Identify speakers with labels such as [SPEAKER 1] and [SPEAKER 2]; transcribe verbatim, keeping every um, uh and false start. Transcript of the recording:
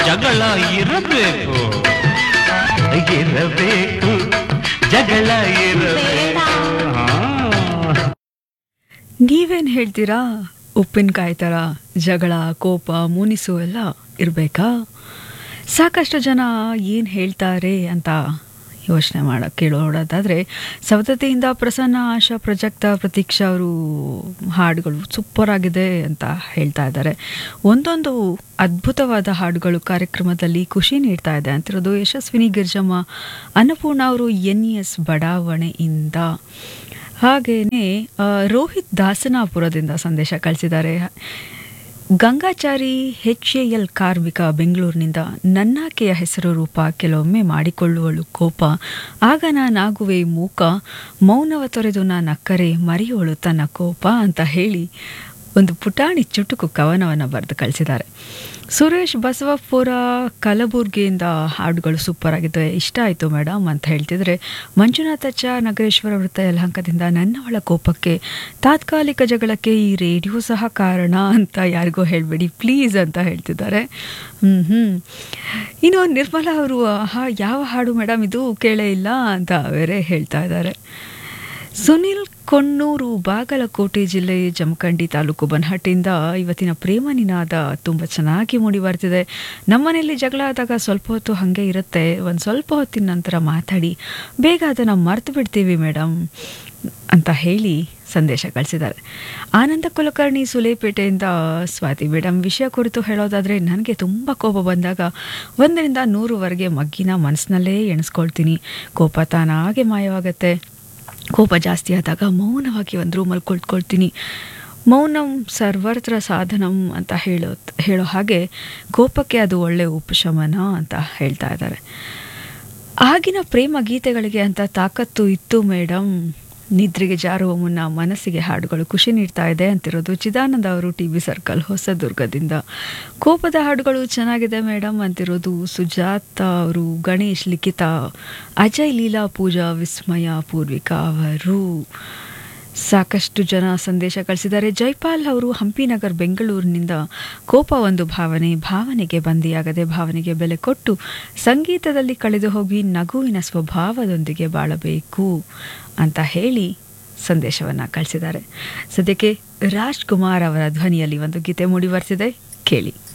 [SPEAKER 1] ಜಗಳ ಇರಬೇಕು ಇರಬೇಕು ಜಗಳ ಇರಬೇಕು.
[SPEAKER 2] ನೀವೇನು ಹೇಳ್ತೀರಾ? ಉಪ್ಪಿನಕಾಯಿ ಥರ ಜಗಳ, ಕೋಪ, ಮುನಿಸು ಎಲ್ಲ ಇರಬೇಕಾ? ಸಾಕಷ್ಟು ಜನ ಏನು ಹೇಳ್ತಾರೆ ಅಂತ ಯೋಚನೆ ಮಾಡ ಕೇಳೋದಾದರೆ ಸವದತ್ತಿಯಿಂದ ಪ್ರಸನ್ನ, ಆಶಾ, ಪ್ರಜಕ್ತ, ಪ್ರತೀಕ್ಷಾ ಅವರು ಹಾಡುಗಳು ಸೂಪರ್ ಆಗಿದೆ ಅಂತ ಹೇಳ್ತಾ ಇದ್ದಾರೆ. ಒಂದೊಂದು ಅದ್ಭುತವಾದ ಹಾಡುಗಳು ಕಾರ್ಯಕ್ರಮದಲ್ಲಿ ಖುಷಿ ನೀಡ್ತಾ ಇದೆ ಅಂತಿರೋದು ಯಶಸ್ವಿನಿ ಗಿರ್ಜಮ್ಮ ಅನ್ನಪೂರ್ಣ ಅವರು ಎನ್ ಇ ಎಸ್ ಬಡಾವಣೆಯಿಂದ. ಹಾಗೆಯೇ ರೋಹಿತ್ ದಾಸನಾಪುರದಿಂದ ಸಂದೇಶ ಕಳಿಸಿದ್ದಾರೆ. ಗಂಗಾಚಾರಿ ಎಚ್ ಎ ಎಲ್ ಕಾರ್ಮಿಕ ಬೆಂಗಳೂರಿನಿಂದ, ನನ್ನಾಕೆಯ ಹೆಸರು ರೂಪ, ಕೆಲವೊಮ್ಮೆ ಮಾಡಿಕೊಳ್ಳುವಳು ಕೋಪ, ಆಗ ನಾನಾಗುವೆ ಮೂಕ, ಮೌನವ ತೊರೆದು ನಾನಕ್ಕರೆ ಮರೆಯುವಳು ತನ್ನ ಕೋಪ ಅಂತ ಹೇಳಿ ಒಂದು ಪುಟಾಣಿ ಚುಟುಕು ಕವನವನ್ನು ಬರೆದು ಕಳಿಸಿದ್ದಾರೆ. ಸುರೇಶ್ ಬಸವಪುರ ಕಲಬುರ್ಗಿಯಿಂದ ಹಾಡುಗಳು ಸೂಪರ್ ಆಗಿದೆ, ಇಷ್ಟ ಆಯಿತು ಮೇಡಮ್ ಅಂತ ಹೇಳ್ತಿದ್ರೆ, ಮಂಜುನಾಥಚ್ಚ ನಗರೇಶ್ವರ ವೃತ್ತ ಯಲಹಂಕದಿಂದ, ನನ್ನವಳ ಕೋಪಕ್ಕೆ ತಾತ್ಕಾಲಿಕ ಜಗಳಕ್ಕೆ ಈ ರೇಡಿಯೋ ಸಹ ಕಾರಣ ಅಂತ ಯಾರಿಗೋ ಹೇಳಬೇಡಿ ಪ್ಲೀಸ್ ಅಂತ ಹೇಳ್ತಿದ್ದಾರೆ. ಹ್ಞೂ ಹ್ಞೂ ಇನ್ನು ನಿರ್ಮಲಾ ಅವರು, ಹಾ ಯಾವ ಹಾಡು ಮೇಡಮ್ ಇದು ಕೇಳೇ ಇಲ್ಲ ಅಂತ ಬೇರೆ ಹೇಳ್ತಾ ಇದ್ದಾರೆ. ಸುನಿಲ್ ಕೊಣ್ಣೂರು ಬಾಗಲಕೋಟೆ ಜಿಲ್ಲೆ ಜಮಖಂಡಿ ತಾಲೂಕು ಬನಹಟ್ಟಿಯಿಂದ, ಇವತ್ತಿನ ಪ್ರೇಮ ನಿನಾದ ತುಂಬ ಚೆನ್ನಾಗಿ ಮೂಡಿ ಬರ್ತಿದೆ. ನಮ್ಮನೆಯಲ್ಲಿ ಜಗಳ ಆದಾಗ ಸ್ವಲ್ಪ ಹೊತ್ತು ಹಾಗೆ ಇರುತ್ತೆ, ಒಂದು ಸ್ವಲ್ಪ ಹೊತ್ತಿನ ನಂತರ ಮಾತಾಡಿ ಬೇಗ ಅದನ್ನು ಮರ್ತು ಬಿಡ್ತೀವಿ ಮೇಡಮ್ ಅಂತ ಹೇಳಿ ಸಂದೇಶ ಕಳಿಸಿದ್ದಾರೆ. ಆನಂದ ಕುಲಕರ್ಣಿ ಸುಲೇಪೇಟೆಯಿಂದ, ಸ್ವಾತಿ ಮೇಡಮ್ ವಿಷಯ ಕುರಿತು ಹೇಳೋದಾದರೆ, ನನಗೆ ತುಂಬ ಕೋಪ ಬಂದಾಗ ಒಂದರಿಂದ ನೂರುವರೆಗೆ ಮಗ್ಗಿನ ಮನಸ್ಸಿನಲ್ಲೇ ಎಣಿಸ್ಕೊಳ್ತೀನಿ. ಕೋಪ ತಾನಾಗೆ ಮಾಯವಾಗತ್ತೆ. ಕೋಪ ಜಾಸ್ತಿ ಆದಾಗ ಮೌನವಾಗಿ ಒಂದು ರೂಮಲ್ಲಿ ಕುಳಿತುಕೊಳ್ತೀನಿ. ಮೌನಂ ಸರ್ವತ್ರ ಸಾಧನಂ ಅಂತ ಹೇಳೋ ಹೇಳೋ ಹಾಗೆ ಕೋಪಕ್ಕೆ ಅದು ಒಳ್ಳೆ ಉಪಶಮನ ಅಂತ ಹೇಳ್ತಾ ಇದ್ದಾರೆ. ಆಗಿನ ಪ್ರೇಮ ಗೀತೆಗಳಿಗೆ ಅಂತ ತಾಕತ್ತು ಇತ್ತು ಮೇಡಮ್. ನಿದ್ರೆಗೆ ಜಾರುವ ಮುನ್ನ ಮನಸ್ಸಿಗೆ ಹಾಡುಗಳು ಖುಷಿ ನೀಡ್ತಾ ಇದೆ ಅಂತಿರೋದು ಚಿದಾನಂದ ಅವರು ಟಿ ಬಿ ಸರ್ಕಲ್ ಹೊಸದುರ್ಗದಿಂದ. ಕೋಪದ ಹಾಡುಗಳು ಚೆನ್ನಾಗಿದೆ ಮೇಡಮ್ ಅಂತಿರೋದು ಸುಜಾತ ಅವರು, ಗಣೇಶ್, ಲಿಖಿತಾ, ಅಜಯ್, ಲೀಲಾ, ಪೂಜಾ, ವಿಸ್ಮಯ, ಪೂರ್ವಿಕಾ ಅವರು. ಸಾಕಷ್ಟು ಜನ ಸಂದೇಶ ಕಳಿಸಿದ್ದಾರೆ. ಜೈಪಾಲ್ ಅವರು ಹಂಪಿನಗರ್ ಬೆಂಗಳೂರಿನಿಂದ, ಕೋಪ ಒಂದು ಭಾವನೆ, ಭಾವನೆಗೆ ಬಂದಿಯಾಗದೆ ಭಾವನೆಗೆ ಬೆಲೆ ಕೊಟ್ಟು ಸಂಗೀತದಲ್ಲಿ ಕಳೆದು ಹೋಗಿ ನಗುವಿನ ಸ್ವಭಾವದೊಂದಿಗೆ ಬಾಳಬೇಕು ಅಂತ ಹೇಳಿ ಸಂದೇಶವನ್ನು ಕಳಿಸಿದ್ದಾರೆ. ಸದ್ಯಕ್ಕೆ ರಾಜ್ಕುಮಾರ್ ಅವರ ಧ್ವನಿಯಲ್ಲಿ ಒಂದು ಗೀತೆ ಮೂಡಿ ಬರ್ತಿದೆ, ಕೇಳಿ.